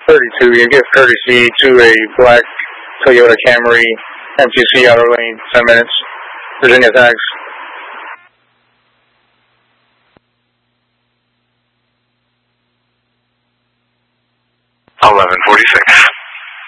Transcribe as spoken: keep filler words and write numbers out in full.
thirty-two, you give courtesy to a black Toyota Camry, M T C outer lane, ten minutes. Virginia tags. eleven forty-six.